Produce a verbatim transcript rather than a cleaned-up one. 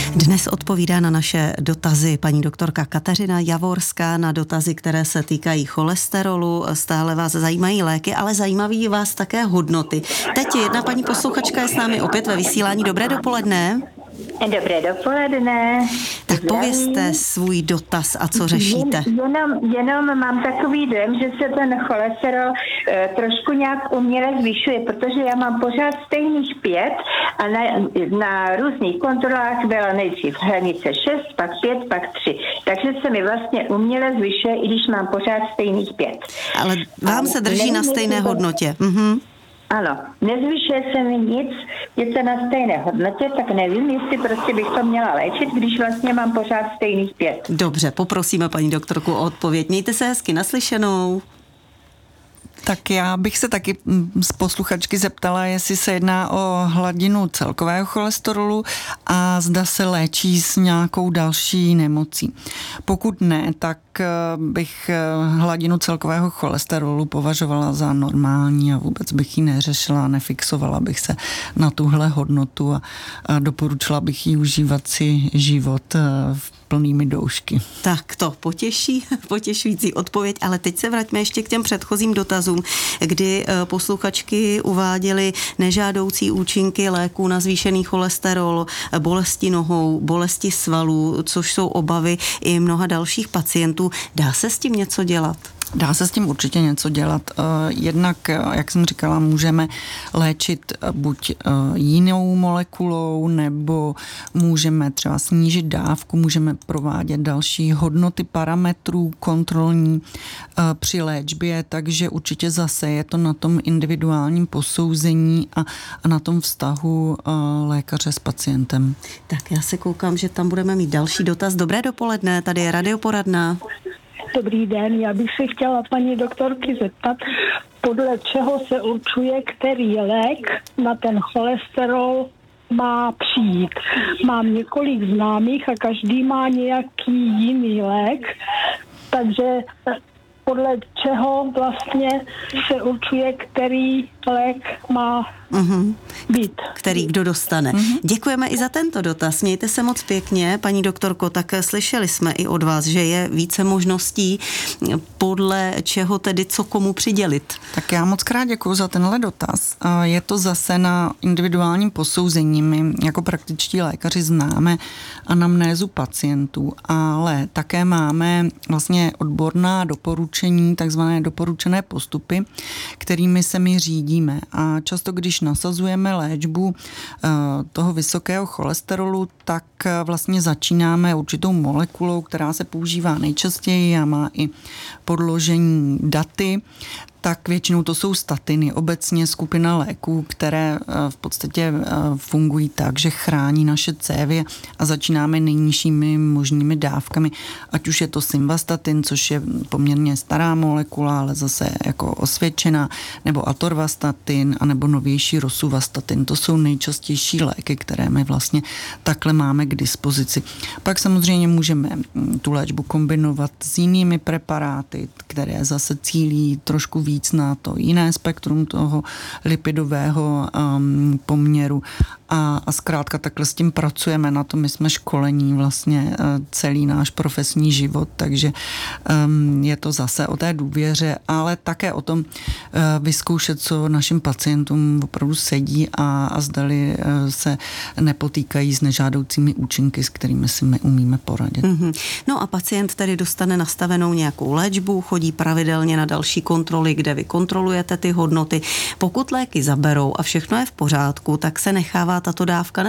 Dnes odpovídá na naše dotazy paní doktorka Kateřina Javorská, na dotazy, které se týkají cholesterolu. Stále vás zajímají léky, ale zajímaví vás také hodnoty. Teď jedna paní posluchačka je s námi opět ve vysílání. Dobré dopoledne. Dobré dopoledne. Tak povězte svůj dotaz a co řešíte. Jen, jenom, jenom mám takový dojem, že se ten cholesterol e, trošku nějak uměle zvyšuje, protože já mám pořád stejných pět a na, na různých kontrolách byla nejdřív hranice šest, pak pět, pak tři. Takže se mi vlastně uměle zvyšuje, i když mám pořád stejných pět. Ale vám a se drží na stejné hodnotě. Mhm. Ano, nezvyšuje se mi nic, je to na stejné hodnotě, tak nevím, jestli prostě bych to měla léčit, když vlastně mám pořád stejných pět. Dobře, poprosíme paní doktorku o odpověď. Mějte se hezky, naslyšenou. Tak já bych se taky z posluchačky zeptala, jestli se jedná o hladinu celkového cholesterolu a zda se léčí s nějakou další nemocí. Pokud ne, tak bych hladinu celkového cholesterolu považovala za normální a vůbec bych ji neřešila, nefixovala bych se na tuhle hodnotu a, a doporučila bych jí užívat si život v plnými doušky. Tak to potěší, potěšující odpověď, ale teď se vraťme ještě k těm předchozím dotazům, kdy posluchačky uváděly nežádoucí účinky léků na zvýšený cholesterol, bolesti nohou, bolesti svalů, což jsou obavy i mnoha dalších pacientů. Dá se s tím něco dělat? Dá se s tím určitě něco dělat. Jednak, jak jsem říkala, můžeme léčit buď jinou molekulou, nebo můžeme třeba snížit dávku, můžeme provádět další hodnoty parametrů kontrolní při léčbě, takže určitě zase je to na tom individuálním posouzení a, a na tom vztahu lékaře s pacientem. Tak já se koukám, že tam budeme mít další dotaz. Dobré dopoledne, tady je radioporadna. Dobrý den, já bych se chtěla paní doktorky zeptat, podle čeho se určuje, který lék na ten cholesterol má přijít. Mám několik známých a každý má nějaký jiný lék, takže podle čeho vlastně se určuje, který lék má uhum. být. Který kdo dostane. Uhum. Děkujeme i za tento dotaz. Mějte se moc pěkně, paní doktorko, tak slyšeli jsme i od vás, že je více možností, podle čeho tedy co komu přidělit. Tak já moc krát děkuju za tenhle dotaz. Je to zase na individuálním posouzení. My jako praktičtí lékaři známe anamnézu pacientů, ale také máme vlastně odborná doporučení, takzvané doporučené postupy, kterými se my řídíme. A často, když nasazujeme léčbu toho vysokého cholesterolu, tak vlastně začínáme určitou molekulou, která se používá nejčastěji a má i podložení daty, tak většinou to jsou statiny, obecně skupina léků, které v podstatě fungují tak, že chrání naše cévy a začínáme nejnižšími možnými dávkami, ať už je to simvastatin, což je poměrně stará molekula, ale zase jako osvědčená, nebo atorvastatin, anebo novější rosuvastatin. To jsou nejčastější léky, které my vlastně takhle máme k dispozici. Pak samozřejmě můžeme tu léčbu kombinovat s jinými preparáty, které zase cílí trošku víc na to jiné spektrum toho lipidového um, poměru a, a zkrátka takhle s tím pracujeme, na to my jsme školení vlastně uh, celý náš profesní život, takže um, je to zase o té důvěře, ale také o tom uh, vyzkoušet, co našim pacientům opravdu sedí a, a zdali uh, se nepotýkají s nežádoucími účinky, s kterými si my umíme poradit. Mm-hmm. No a pacient tedy dostane nastavenou nějakou léčbu, chodí pravidelně na další kontroly, kde vy kontrolujete ty hodnoty. Pokud léky zaberou a všechno je v pořádku, tak se nechává tato dávka